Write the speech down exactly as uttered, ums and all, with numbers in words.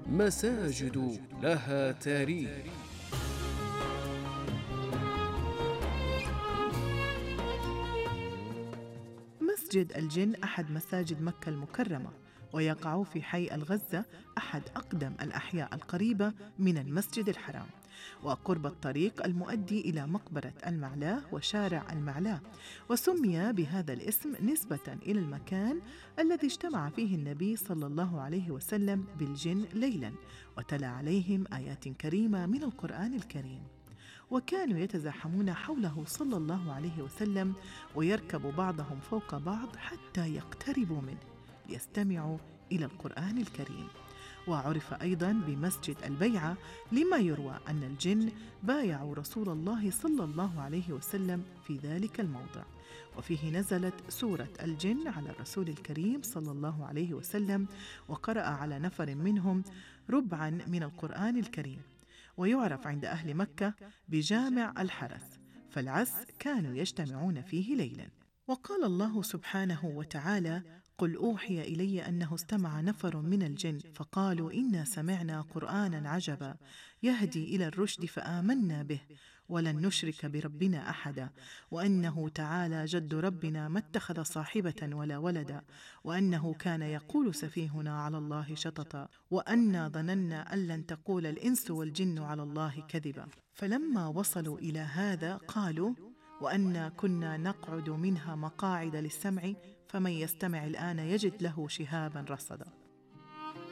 مساجد لها تاريخ. مسجد الجن أحد مساجد مكة المكرمة، ويقع في حي الغزة، أحد أقدم الأحياء القريبة من المسجد الحرام، وقرب الطريق المؤدي إلى مقبرة المعلاه وشارع المعلاه، وسمي بهذا الاسم نسبة إلى المكان الذي اجتمع فيه النبي صلى الله عليه وسلم بالجن ليلاً وتلا عليهم آيات كريمة من القرآن الكريم، وكانوا يتزاحمون حوله صلى الله عليه وسلم ويركب بعضهم فوق بعض حتى يقتربوا منه ليستمعوا إلى القرآن الكريم. وعرف أيضاً بمسجد البيعة لما يروى أن الجن بايعوا رسول الله صلى الله عليه وسلم في ذلك الموضع، وفيه نزلت سورة الجن على الرسول الكريم صلى الله عليه وسلم، وقرأ على نفر منهم ربعاً من القرآن الكريم، ويعرف عند أهل مكة بجامع الحرس، فالعس كانوا يجتمعون فيه ليلاً. وقال الله سبحانه وتعالى: قل أوحي إلي أنه استمع نفر من الجن فقالوا إنا سمعنا قرآنا عجبا يهدي إلى الرشد فآمنا به ولن نشرك بربنا أحدا وأنه تعالى جد ربنا ما اتخذ صاحبة ولا ولدا وأنه كان يقول سفيهنا على الله شططا وأنا ظننا أن لن تقول الإنس والجن على الله كذبا. فلما وصلوا إلى هذا قالوا: وأنا كنا نقعد منها مقاعد للسمع فمن يستمع الآن يجد له شهابا رصدا.